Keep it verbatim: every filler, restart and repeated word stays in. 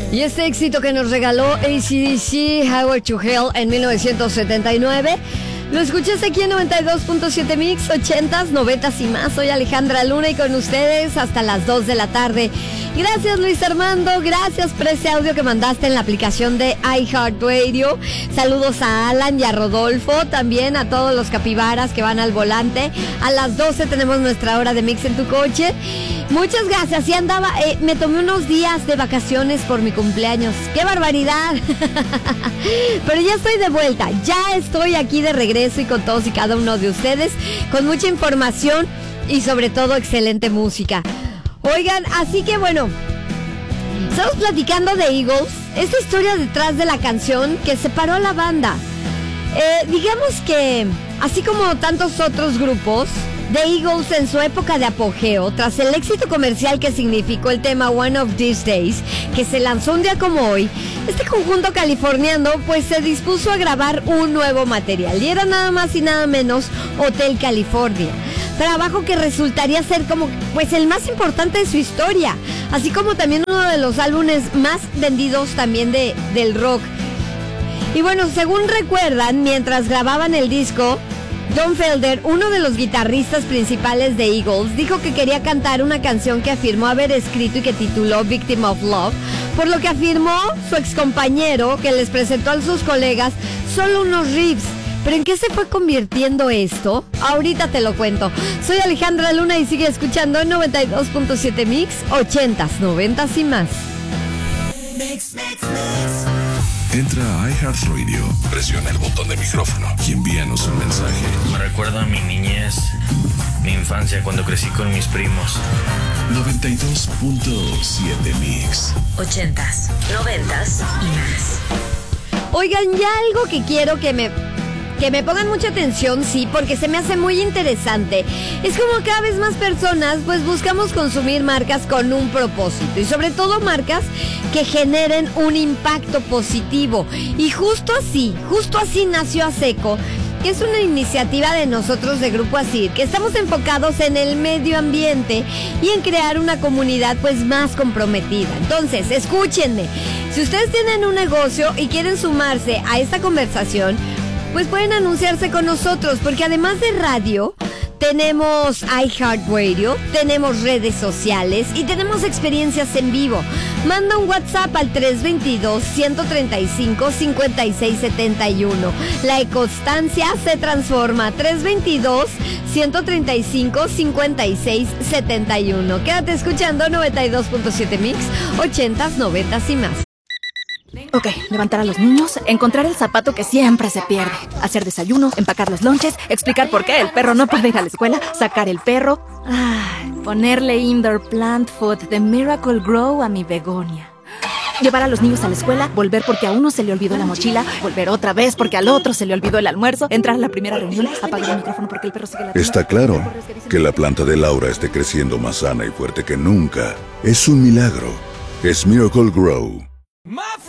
Y este éxito que nos regaló A C D C, Highway to Hell, en mil novecientos setenta y nueve, lo escuchaste aquí en noventa y dos punto siete Mix, ochentas, noventas y más. Soy Alejandra Luna y con ustedes hasta las dos de la tarde. Gracias, Luis Armando, gracias por ese audio que mandaste en la aplicación de iHeartRadio. Saludos a Alan y a Rodolfo, también a todos los capibaras que van al volante. A las doce tenemos nuestra hora de Mix en tu coche. Muchas gracias. Y andaba, eh, me tomé unos días de vacaciones por mi cumpleaños. ¡Qué barbaridad! Pero ya estoy de vuelta, ya estoy aquí de regreso y con todos y cada uno de ustedes, con mucha información y sobre todo excelente música. Oigan, así que bueno, estamos platicando de Eagles, esta historia detrás de la canción que separó a la banda. Eh, digamos que, así como tantos otros grupos, The Eagles en su época de apogeo, tras el éxito comercial que significó el tema One of These Days, que se lanzó un día como hoy, este conjunto californiano pues se dispuso a grabar un nuevo material, y era nada más y nada menos Hotel California. Trabajo que resultaría ser como pues el más importante de su historia, así como también uno de los álbumes más vendidos también de, del rock. Y bueno, según recuerdan, mientras grababan el disco, John Felder, uno de los guitarristas principales de Eagles, dijo que quería cantar una canción que afirmó haber escrito y que tituló Victim of Love, por lo que afirmó su excompañero que les presentó a sus colegas solo unos riffs. ¿Pero en qué se fue convirtiendo esto? Ahorita te lo cuento. Soy Alejandra Luna y sigue escuchando en noventa y dos punto siete Mix, ochentas, noventas y más. Mix, mix, mix. Entra a iHeartRadio, presiona el botón de micrófono y envíanos un mensaje. Me recuerda a mi niñez, mi infancia cuando crecí con mis primos. noventa y dos punto siete Mix. Ochentas, noventas y más. Oigan, ya algo que quiero que me... que me pongan mucha atención, sí, porque se me hace muy interesante. Es como cada vez más personas pues buscamos consumir marcas con un propósito y sobre todo marcas que generen un impacto positivo. Y justo así, justo así nació Aseco, que es una iniciativa de nosotros de Grupo Asir, que estamos enfocados en el medio ambiente y en crear una comunidad pues más comprometida. Entonces, escúchenme, si ustedes tienen un negocio y quieren sumarse a esta conversación, pues pueden anunciarse con nosotros, porque además de radio, tenemos iHeartRadio, tenemos redes sociales y tenemos experiencias en vivo. Manda un WhatsApp al tres dos dos, uno tres cinco, cinco seis siete uno. La constancia se transforma. tres dos dos, uno tres cinco, cinco seis siete uno. Quédate escuchando noventa y dos punto siete Mix, ochentas, noventas y más. Ok, levantar a los niños, encontrar el zapato que siempre se pierde, hacer desayuno, empacar los lonches, explicar por qué el perro no puede ir a la escuela, sacar el perro, ay, ponerle indoor plant food de Miracle Grow a mi begonia. Llevar a los niños a la escuela, volver porque a uno se le olvidó la mochila, volver otra vez porque al otro se le olvidó el almuerzo, entrar a la primera reunión, apagar el micrófono porque el perro sigue la... Está claro que la planta de Laura esté creciendo más sana y fuerte que nunca. Es un milagro. Es Miracle Grow.